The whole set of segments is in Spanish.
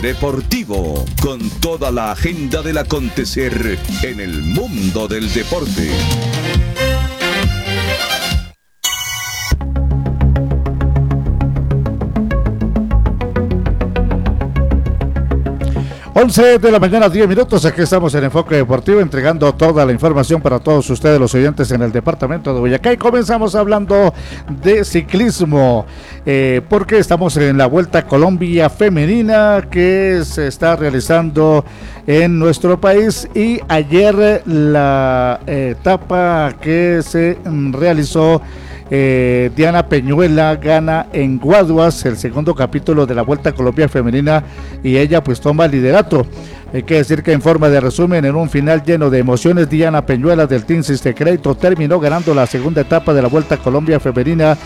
Deportivo, con toda la agenda del acontecer en el mundo del deporte. Once de la mañana, 10 minutos, aquí estamos en Enfoque Deportivo entregando toda la información para todos ustedes los oyentes en el departamento de Boyacá y comenzamos hablando de ciclismo porque estamos en la Vuelta a Colombia Femenina que se está realizando en nuestro país y ayer la etapa que se realizó Diana Peñuela gana en Guaduas el segundo capítulo de la Vuelta a Colombia Femenina y ella pues toma liderato. Hay que decir que en forma de resumen, en un final lleno de emociones, Diana Peñuela del Team Sistecrédito terminó ganando la segunda etapa de la Vuelta a Colombia Femenina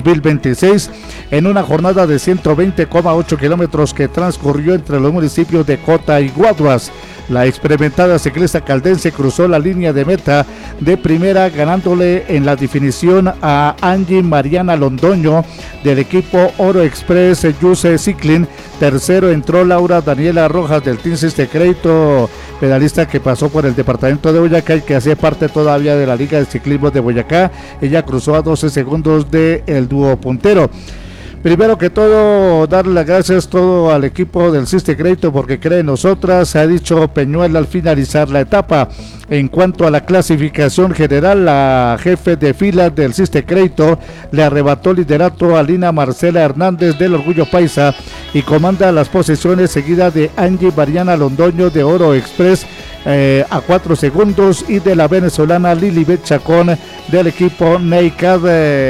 2026 en una jornada de 120,8 kilómetros que transcurrió entre los municipios de Cota y Guaduas. La experimentada ciclista caldense cruzó la línea de meta de primera ganándole en la definición a Angie Mariana Londoño del equipo Oro Express Yuse Cycling. Tercero entró Laura Daniela Rojas del Team Sistecrédito, pedalista que pasó por el departamento de Boyacá y que hacía parte todavía de la Liga de Ciclismo de Boyacá. Ella cruzó a 12 segundos del dúo puntero. Primero que todo, darle las gracias todo al equipo del Sistecrédito porque cree en nosotras, ha dicho Peñuela al finalizar la etapa. En cuanto a la clasificación general, la jefe de fila del Sistecrédito le arrebató liderato a Lina Marcela Hernández del Orgullo Paisa y comanda las posiciones seguida de Angie Mariana Londoño de Oro Express a 4 segundos y de la venezolana Lilibet Chacón del equipo Neicad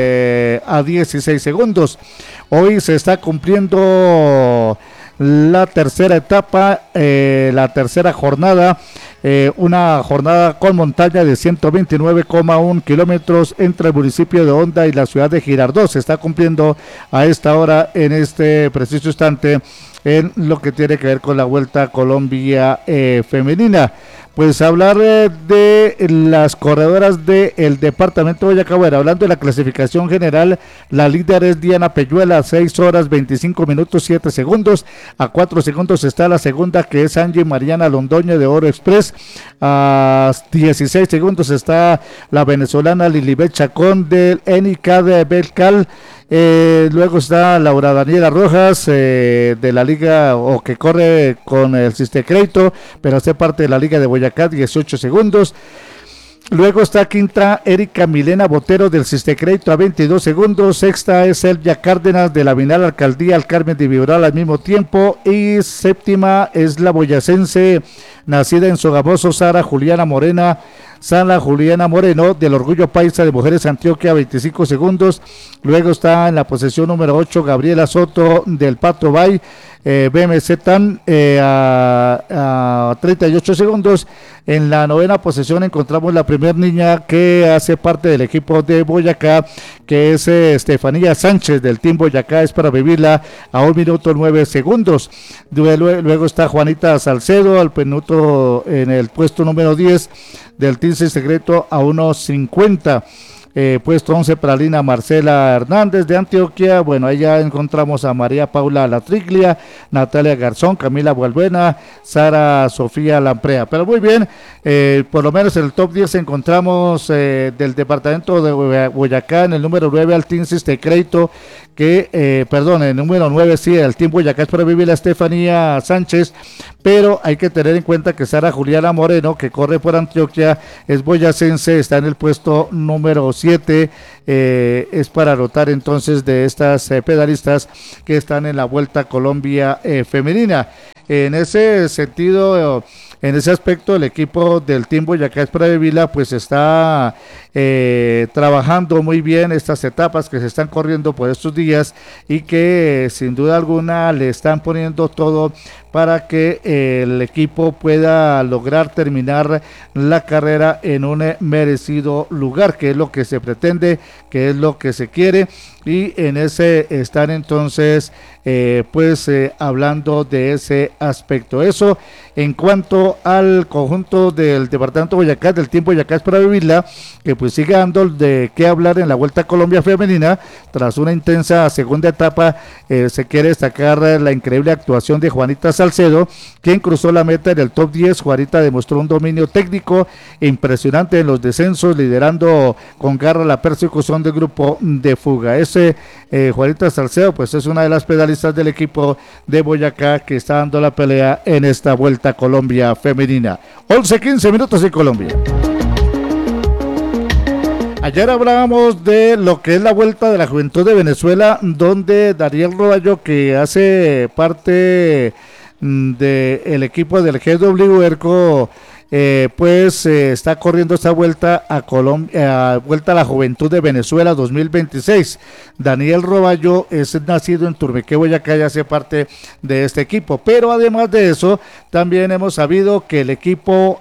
a 16 segundos. Hoy se está cumpliendo la tercera etapa, la tercera jornada, una jornada con montaña de 129,1 kilómetros entre el municipio de Honda y la ciudad de Girardot. Se está cumpliendo a esta hora, en este preciso instante, en lo que tiene que ver con la Vuelta a Colombia femenina. Pues hablar de las corredoras del departamento de Boyacá. Bueno, hablando de la clasificación general, la líder es Diana Peñuela, 6 horas 25 minutos 7 segundos. A 4 segundos está la segunda, que es Angie Mariana Londoño de Oro Express. A 16 segundos está la venezolana Lilibet Chacón del Enicad de Belcal. Luego está Laura Daniela Rojas de la liga, o que corre con el Sistecrédito, pero hace parte de la liga de Boyacá, 18 segundos. Luego está quinta Erika Milena Botero del Sistecrédito a 22 segundos. Sexta es Elvia Cárdenas de la Vinal Alcaldía al Carmen de Vibral al mismo tiempo. Y séptima es la boyacense nacida en Sogamoso, Sara Juliana Moreno del Orgullo Paisa de Mujeres Antioquia, 25 segundos. Luego está en la posición número 8 Gabriela Soto del Pato Bay, BMC TAN a 38 segundos. En la novena posición encontramos la primer niña que hace parte del equipo de Boyacá, que es Estefanía Sánchez del Team Boyacá, es para vivirla a 1 minuto 9 segundos. Luego está Juanita Salcedo al minuto en el puesto número 10 del Team Secreto a 1.50. Puesto 11 para Lina Marcela Hernández de Antioquia. Bueno, ahí ya encontramos a María Paula Latriglia, Natalia Garzón, Camila Bualbuena, Sara Sofía Lamprea. Pero muy bien, por lo menos en el top 10 encontramos del departamento de Boyacá en el número 9 al Team Sistecrédito, en el número 9 sí, el Team Boyacá es para vivir la Estefanía Sánchez, pero hay que tener en cuenta que Sara Juliana Moreno, que corre por Antioquia, es boyacense, está en el puesto número 7, es para anotar entonces de estas pedalistas que están en la Vuelta a Colombia femenina. En ese sentido, en ese aspecto, el equipo del Team Boyacá Express de Vila pues está trabajando muy bien estas etapas que se están corriendo por estos días y que sin duda alguna le están poniendo todo para que el equipo pueda lograr terminar la carrera en un merecido lugar, que es lo que se pretende, que es lo que se quiere. y en ese están entonces hablando de ese aspecto. Eso en cuanto al conjunto del departamento de Boyacá, del tiempo Boyacá es para vivirla, que pues sigue dando de qué hablar en la Vuelta a Colombia femenina. Tras una intensa segunda etapa, se quiere destacar la increíble actuación de Juanita Salcedo, quien cruzó la meta en el top 10. Juanita demostró un dominio técnico impresionante en los descensos, liderando con garra la persecución del grupo de fuga. Juanita Salcedo pues es una de las pedalistas del equipo de Boyacá que está dando la pelea en esta Vuelta a Colombia femenina. 11:15 minutos en Colombia. Ayer hablábamos de lo que es la Vuelta de la Juventud de Venezuela, donde Daniel Roballo, que hace parte del equipo del GW Erco, está corriendo esta Vuelta a Colombia, Vuelta a la Juventud de Venezuela 2026. Daniel Roballo es nacido en Turmequé, Boyacá, y hace parte de este equipo. Pero además de eso, también hemos sabido que el equipo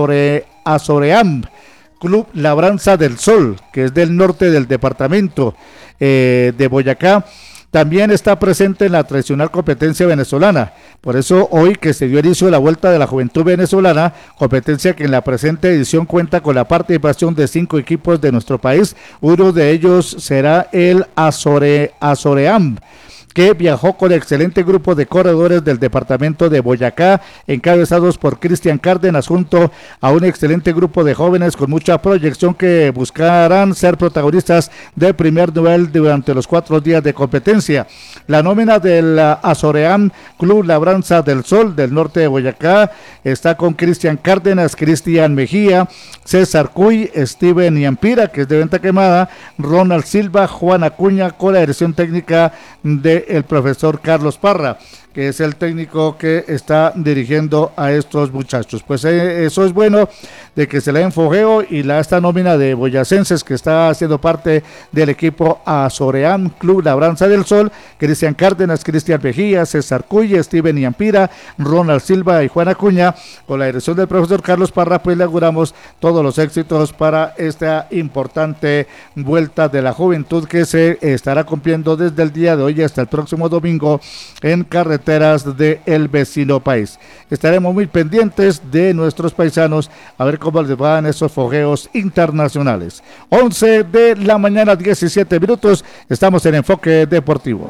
Azoream Club Labranza del Sol, que es del norte del departamento de Boyacá, también está presente en la tradicional competencia venezolana. Por eso hoy que se dio inicio de la Vuelta de la Juventud Venezolana, competencia que en la presente edición cuenta con la participación de 5 equipos de nuestro país. Uno de ellos será el Azoream, que viajó con el excelente grupo de corredores del departamento de Boyacá, encabezados por Cristian Cárdenas, junto a un excelente grupo de jóvenes con mucha proyección que buscarán ser protagonistas de primer nivel durante los 4 días de competencia. La nómina del Azoream Club Labranza del Sol del norte de Boyacá está con Cristian Cárdenas, Cristian Mejía, César Cuy, Steven Yampira, que es de Venta Quemada, Ronald Silva, Juan Acuña, con la dirección técnica de el profesor Carlos Parra, que es el técnico que está dirigiendo a estos muchachos. Pues eso es bueno, de que se le den fogueo, y esta nómina de boyacenses que está haciendo parte del equipo Azoream Club Labranza del Sol: Cristian Cárdenas, Cristian Mejía, César Cuy, Steven Yampira, Ronald Silva y Juan Acuña. Con la dirección del profesor Carlos Parra, pues le auguramos todos los éxitos para esta importante Vuelta de la Juventud, que se estará cumpliendo desde el día de hoy hasta el próximo domingo en carreteras del vecino país. Estaremos muy pendientes de nuestros paisanos a ver cómo les van esos fogueos internacionales. 11 de la mañana, 17 minutos. Estamos en Enfoque Deportivo.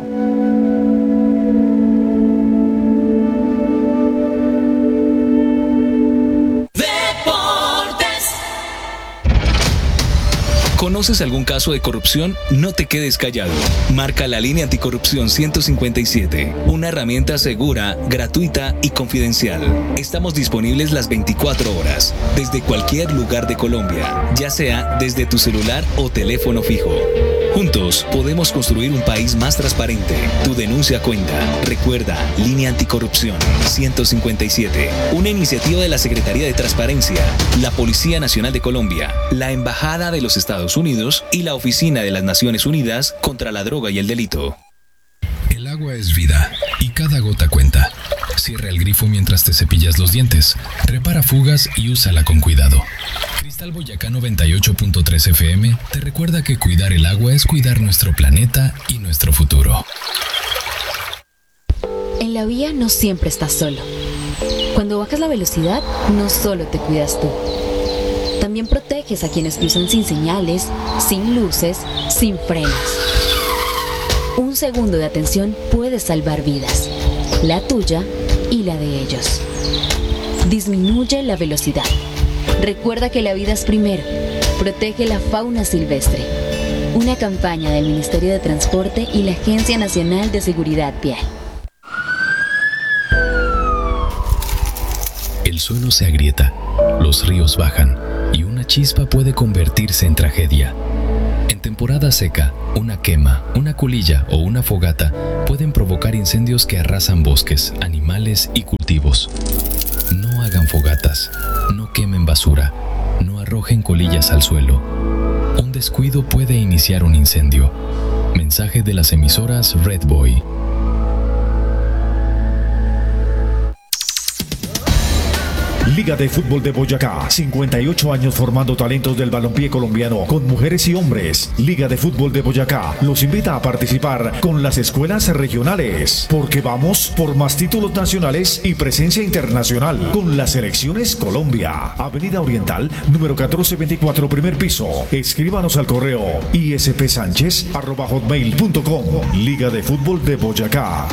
¿Conoces algún caso de corrupción? No te quedes callado. Marca la línea anticorrupción 157, una herramienta segura, gratuita y confidencial. Estamos disponibles las 24 horas, desde cualquier lugar de Colombia, ya sea desde tu celular o teléfono fijo. Juntos podemos construir un país más transparente. Tu denuncia cuenta. Recuerda, línea anticorrupción 157, una iniciativa de la Secretaría de Transparencia, la Policía Nacional de Colombia, la Embajada de los Estados Unidos y la Oficina de las Naciones Unidas contra la Droga y el Delito. El agua es vida y cada gota cuenta. Cierra el grifo mientras te cepillas los dientes. Repara fugas y úsala con cuidado. Cristal Boyacá 98.3 FM te recuerda que cuidar el agua es cuidar nuestro planeta y nuestro futuro. En la vía no siempre estás solo. Cuando bajas la velocidad, no solo te cuidas tú. También proteges a quienes cruzan sin señales, sin luces, sin frenos. Un segundo de atención puede salvar vidas, la tuya y la de ellos. Disminuye la velocidad. Recuerda que la vida es primero. Protege la fauna silvestre. Una campaña del Ministerio de Transporte y la Agencia Nacional de Seguridad Vial. El suelo se agrieta, los ríos bajan y una chispa puede convertirse en tragedia. En temporada seca, una quema, una colilla o una fogata pueden provocar incendios que arrasan bosques, animales y cultivos. No hagan fogatas, no quemen basura, no arrojen colillas al suelo. Un descuido puede iniciar un incendio. Mensaje de las emisoras Red Boy. Liga de Fútbol de Boyacá, 58 años formando talentos del balompié colombiano con mujeres y hombres. Liga de Fútbol de Boyacá los invita a participar con las escuelas regionales, porque vamos por más títulos nacionales y presencia internacional con las selecciones Colombia. Avenida Oriental, número 1424, primer piso. Escríbanos al correo ispsanchez@hotmail.com. Liga de Fútbol de Boyacá.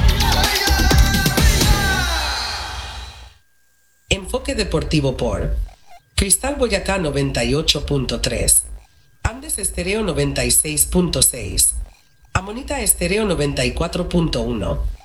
Enfoque Deportivo por Cristal Boyacá 98.3, Andes Estéreo 96.6, Amonita Estéreo 94.1,